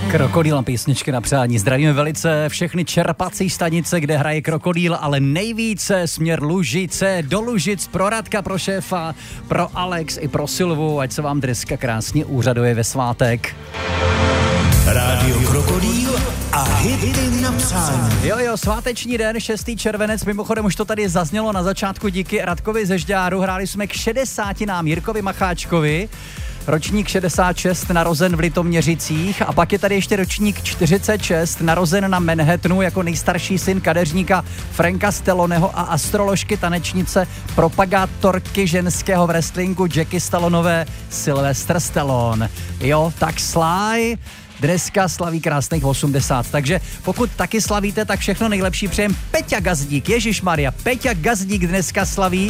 Krokodýl a písničky na přání. Zdravíme velice všechny čerpací stanice, kde hraje Krokodýl, ale nejvíce směr Lužice, do Lužic, pro Radka, pro šéfa, pro Alex i pro Silvu, ať se vám dneska krásně úřaduje ve svátek. Rádio Krokodýl a hity na přání. Jo, sváteční den, 6. červenec, mimochodem už to tady zaznělo na začátku díky Radkovi ze Žďáru, hráli jsme k 60 Jirkovi Macháčkovi, ročník 66, narozen v Litoměřicích, a pak je tady ještě ročník 46, narozen na Manhattanu jako nejstarší syn kadeřníka Franka Stalloneho a astroložky, tanečnice, propagátorky ženského wrestlingu Jackie Stallonové, Sylvester Stallone. Jo, tak Sly dneska slaví krásných 80, takže pokud taky slavíte, tak všechno nejlepší přejem. Peťa Gazdík, ježišmarja, Peťa Gazdík dneska slaví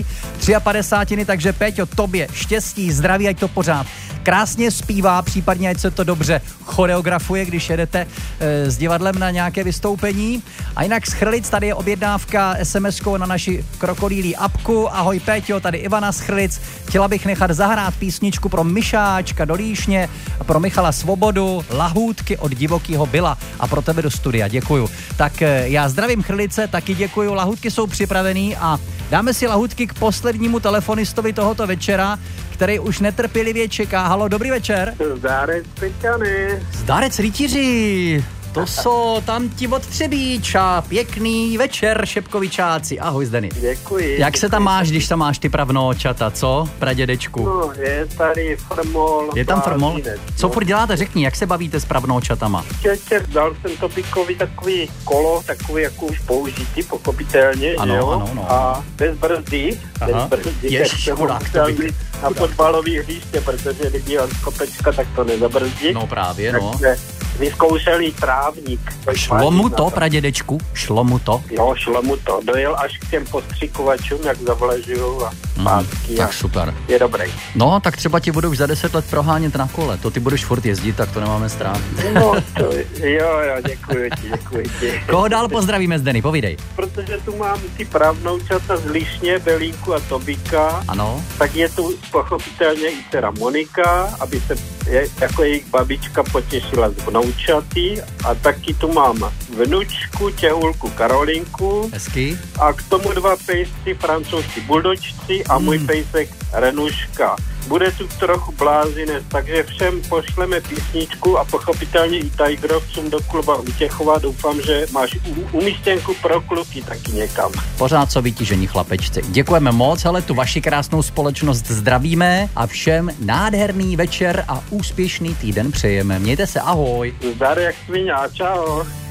53, takže Peťo, tobě štěstí, zdraví, ať to pořád krásně zpívá, případně ať se to dobře choreografuje, když jedete s divadlem na nějaké vystoupení. A jinak z Chrlic tady je objednávka SMS-kou na naši krokodýlí apku. Ahoj Péťo, tady Ivana z Chrlic. Chtěla bych nechat zahrát písničku pro Myšáčka do Líšně, pro Michala Svobodu, Lahůdky od Divokýho Byla, a pro tebe do studia. Děkuju. Tak já zdravím Chrlice, taky děkuju. Lahůdky jsou připravený a dáme si lahůdky k poslednímu telefonistovi tohoto večera, který už netrpělivě čeká. Halo, dobrý večer. Zdárec, Peťany. Zdárec, rytíři. To jsou tam ti od Třebíča. Pěkný večer, šepkovičáci. Ahoj, Zdeny. Děkuji. Jak se tam máš, když tam máš ty pravnoučata, co, pradědečku? No, je tady formol. Je tam formol? Co furt děláte, řekni, jak se bavíte s pravnoučatama? Dal jsem Tobíkovi takový kolo, takový jako už použitý, pochopitelně, ano, jo? Ano. A bez brzdy. Ježiš, chudák Tobík. Na fotbalový hřiště, protože kdyby on kopečka, tak to nezabrzdí. No právě, no. Takže vyzkoušeli trávník. Šlo mu to, pradědečku? Šlo mu to? Jo, šlo mu to. Dojel až k těm postřikovačům, jak zavlažují a pátky. Tak super. Je dobrý. No, tak třeba ti budou už za 10 let prohánět na kole. To ty budeš furt jezdit, tak to nemáme strach. No, to, jo, děkuji ti. Koho dál pozdravíme, Zdeny, povídej. Protože tu mám ty pravnoučata z Líšně, Belínku a Tobíka. Ano. Tak je tu pochopitelně i dcera Monika, aby se jako jejich babička potěšila z vnoučaty, a taky tu mám vnučku, těhulku Karolinku. Hezky. A k tomu 2 pejsci, francouzští buldočci a můj pejsek Renuška. Bude tu trochu blázinec, takže všem pošleme písničku a pochopitelně i Tigerovcům do kluba Utěchova. Doufám, že máš umístěnku pro kluky taky někam. Pořád co vytížení chlapečci. Děkujeme moc, ale tu vaši krásnou společnost zdravíme a všem nádherný večer a úspěšný týden přejeme. Mějte se, ahoj. Zdar jak svině, čau.